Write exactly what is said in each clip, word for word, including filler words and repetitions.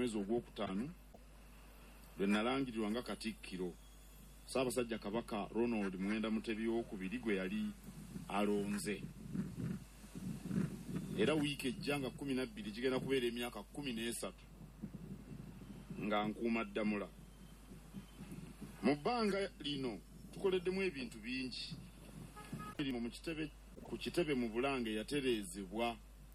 mwezi ogwokutaano lwe nalangirirwa nga Katikkiro Ssaabasajja Kabaka Ronald Muwenda Mutebi owookubiri gwe yali alonze. Era wiiki ejja nga kkumi na bbiri gigenda kubeera emyaka kkumi n'esatu nga nkuuma ddamula. Mu bbanga lino tukoleddemu ebintu bingi. Mu kitebe ku kitebe mu Bulange yatereezebwa.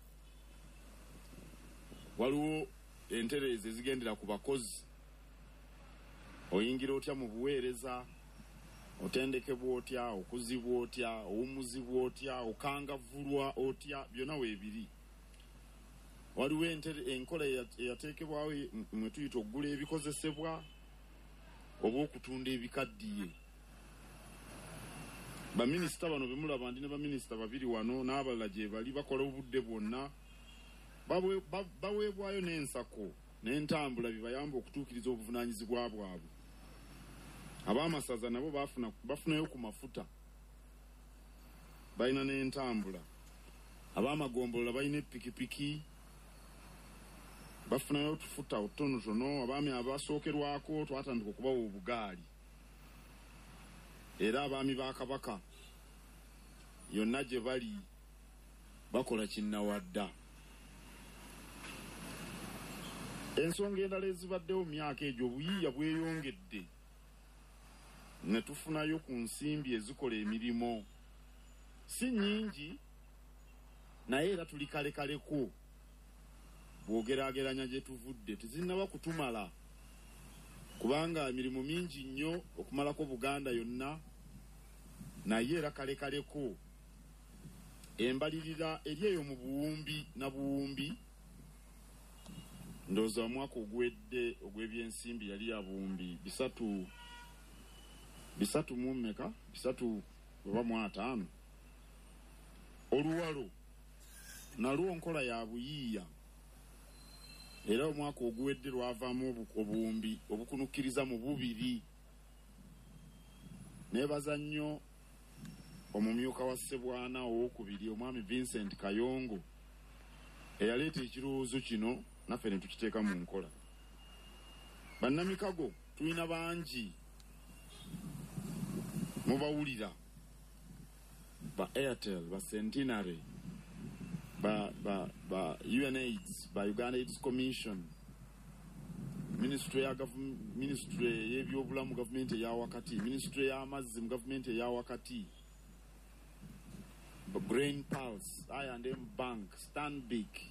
Waliwo entereeza ezigendera ku bakozi. Oyingira otya mu buweereza, otendekebwa otya, okuzibwa otya, owumuzibwa otya, okangavulwa otya, byonna weebiri. Waliwo enkola eyateekebwawo mwe tuyita okugula ebikozesebwa oba okutunda ebikaddiye. Baminisita bano be mulaba ndi ne baminisita babiri wano n'abalala gye bali bakola obudde bwonna baweebwayo n'ensako n'entambula bibayamba okutuukiriza obuvunaanyizibwa bwabwe. Ab'amasaza nabo bafuna bafunayo ku mafuta, balina n'entambula. Ab'amagombolola balina epikipiki, bafunayo otufuta otutonotono. Abaami abasookerwako twatandika okubawa obugaali. Era abaami ba Kabaka yonna gye bali bakola kinnawadda. Ensonga endala ezibaddewo mu myaka egyo obuyiiya bweyongedde ne tufunayo ku nsimbi ezikola emirimu. Si nnyingi naye era tuli kalekaleko. Bw'ogeraageranya gye tuvudde tezinnaba kutumala kubanga emirimu mingi nnyo okumalako Buganda yonna, naye era kalekaleko. Embalirira eri eyo mu buwumbi na buwumbi ndowooza omwaka ogwedde ogw'ebyensimbi yali ya buwumbi bisatu bisatu mu mmeka bisatu oba mu ataano. Oluwalo nalwo nkola ya buyiiya era omwaka oguwedde lwavaamu obuwumbi obukunukkiriza mu bubiri. Neebaza nnyo omumyuka wa Ssebwana owookubiri omwami Vincent Kayongo eyaleeta ekirowoozo kino naffe ne tukiteeka mu nkola. Bannamikago tulina bangi mubawulira, ba Airtel, ba Centenary, ba ba ba U N AIDS, ba Uganda AIDS Commission, Ministry ya government, Ministry y'ebyobulamu government eya wakati, Ministry y'amazzi mu government eya wakati, Brain Pulse, I and M Bank, Stanbic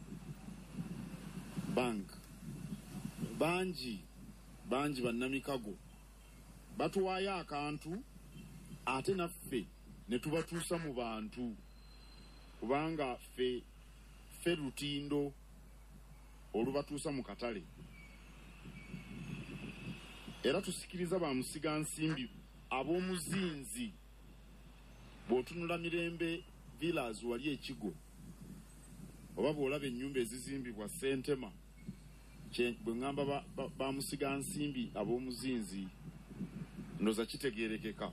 Bank, bangi bangi bannamikago batuwaayo akantu ate naffe ne tubatuusa mu bantu kubanga ffe ffe lutindo olubatuusa mu katale. Era tusikiriza ba musiga nsimbi ab'omuzinzi. Bw'otunula Mirembe Villas wali ekigo oba bw'olaba ennyumba ezizimbibwa Ssentema, bwe ngamba ba, ba, ba musiga nsimbi ab'omuzinzi ndoza kitegeerekeka.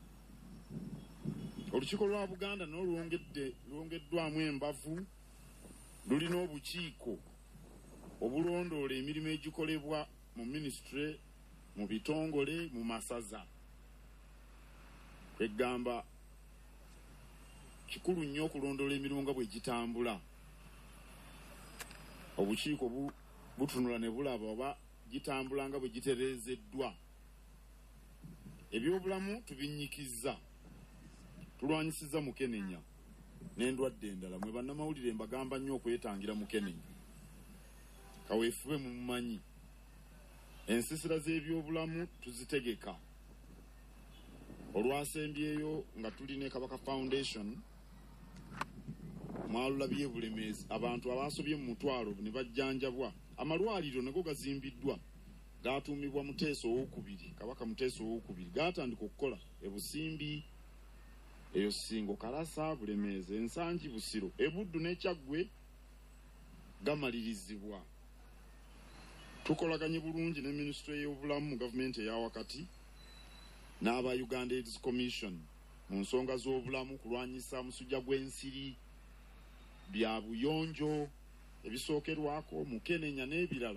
Olukiiko lwa Buganda n'olwongedde lwongeddwamu embavu lulina obukiiko obulondoola emirimu egikolebwa mu ministry, mu bitongole, mu masaza. Egamba kikulu nnyo okulondoola emirimu nga bwe gitambula. Obukiiko bu, butunula ne bulaba oba gitambula nga bwe gitereezeddwa. Ebyobulamu tubinyikizza, tulwanyisizza Mukenenya n'endwadde endala. Mwe bannamawulire mbagamba nnyo okwetangira Mukenenya, kaweefube mu mumanyi. Ensisira z'ebyobulamu tuzitegeka. Olwasembyeyo nga tuli ne Kabaka Foundation mwalulabye Bulemeezi, abantu abasobye mu mutwalo ne bajjanjabwa. Amalwaliro nago gazimbiddwa gatuumibwa Muteesa owookubiri, Kabaka Muteesa owookubiri, gaatandika okukola e Busimbi, eyo Ssingo, Kalasa, Bulemeezi, Ensangi, Busiro, e Buddu n'Ekyaggwe gamalirizibwa. Tukolaganye bulungi ne Ministry y'obulamu mu gavumenti eya wakati n'aba Uganda AIDS Commission mu nsonga z'obulamu, kulwanyisa musujja gw'ensiri, bya buyonjo ebisookerwako, Mukenenya n'ebirala.